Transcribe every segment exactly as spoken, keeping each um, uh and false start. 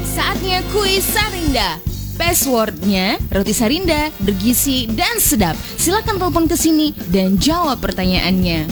Saatnya kuis Sarinda. Passwordnya roti Sarinda, bergizi dan sedap. Silakan telepon ke sini dan jawab pertanyaannya.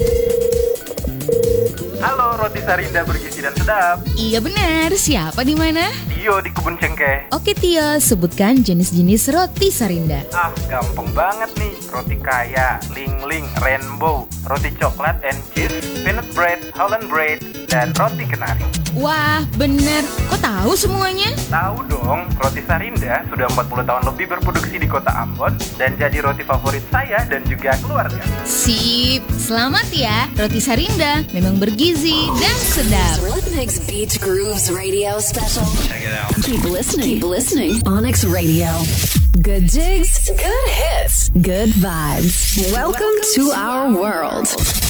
Halo, roti Sarinda bergizi dan sedap. Iya benar, siapa di mana? Tio di Kebun Cengkeh. Oke Tio, sebutkan jenis-jenis roti Sarinda. Ah, gampang banget nih. Roti kaya, ling-ling, rainbow, roti coklat and cheese, peanut bread, Holland bread, dan roti kenari. Wah, bener. Kok tahu semuanya? Tahu dong, roti Sarinda sudah empat puluh tahun lebih berproduksi di kota Ambon dan jadi roti favorit saya dan juga keluarga. Sip, selamat ya. Roti Sarinda memang bergizi dan sedap. Rhythmix Beach Grooves Radio Special. Check it out. Keep listening. Keep listening. Onyx Radio. Good jigs, good hits, good vibes. Welcome to our world.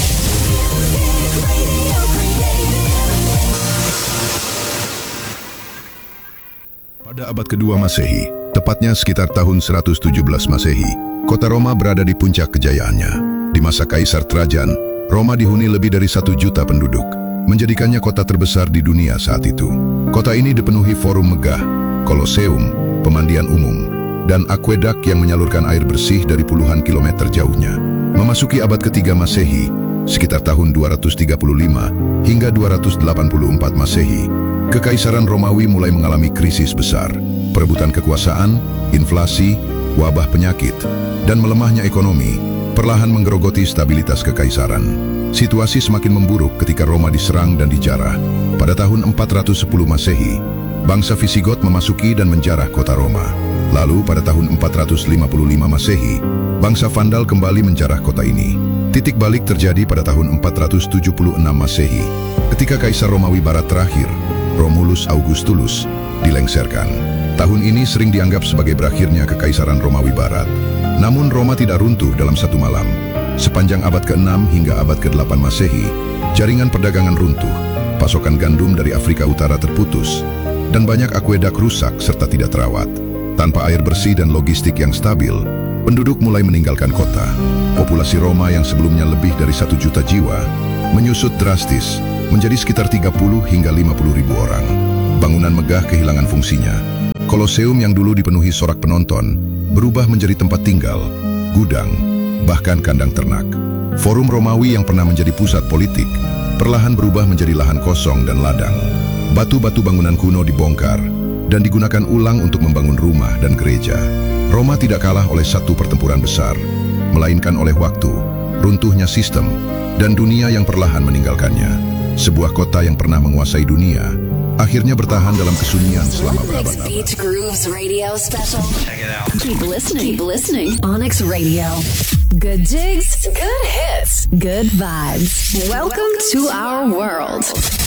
Pada abad kedua Masehi, tepatnya sekitar tahun seratus tujuh belas Masehi, kota Roma berada di puncak kejayaannya. Di masa Kaisar Trajan, Roma dihuni lebih dari satu juta penduduk, menjadikannya kota terbesar di dunia saat itu. Kota ini dipenuhi forum megah, koloseum, pemandian umum, dan akuedak yang menyalurkan air bersih dari puluhan kilometer jauhnya. Memasuki abad ketiga Masehi, sekitar tahun dua ratus tiga puluh lima hingga dua ratus delapan puluh empat Masehi, Kekaisaran Romawi mulai mengalami krisis besar. Perebutan kekuasaan, inflasi, wabah penyakit, dan melemahnya ekonomi perlahan menggerogoti stabilitas kekaisaran. Situasi semakin memburuk ketika Roma diserang dan dijarah. Pada tahun empat ratus sepuluh Masehi, bangsa Visigot memasuki dan menjarah kota Roma. Lalu pada tahun empat ratus lima puluh lima Masehi, bangsa Vandal kembali menjarah kota ini. Titik balik terjadi pada tahun empat ratus tujuh puluh enam Masehi, ketika Kaisar Romawi Barat terakhir, Romulus Augustulus, dilengserkan. Tahun ini sering dianggap sebagai berakhirnya Kekaisaran Romawi Barat. Namun Roma tidak runtuh dalam satu malam. Sepanjang abad keenam hingga abad kedelapan Masehi, jaringan perdagangan runtuh, pasokan gandum dari Afrika Utara terputus, dan banyak akuedak rusak serta tidak terawat. Tanpa air bersih dan logistik yang stabil, penduduk mulai meninggalkan kota. Populasi Roma yang sebelumnya lebih dari satu juta jiwa, menyusut drastis menjadi sekitar tiga puluh hingga lima puluh ribu orang. Bangunan megah kehilangan fungsinya. Koloseum yang dulu dipenuhi sorak penonton berubah menjadi tempat tinggal, gudang, bahkan kandang ternak. Forum Romawi yang pernah menjadi pusat politik perlahan berubah menjadi lahan kosong dan ladang. Batu-batu bangunan kuno dibongkar dan digunakan ulang untuk membangun rumah dan gereja. Roma tidak kalah oleh satu pertempuran besar, melainkan oleh waktu, runtuhnya sistem, dan dunia yang perlahan meninggalkannya. Sebuah kota yang pernah menguasai dunia akhirnya bertahan dalam kesunyian selama berabad-abad. Beach Grooves Radio Special. Check it out. Keep listening. Keep listening. Onyx Radio. Good jigs, good hits, good vibes. Welcome to our world.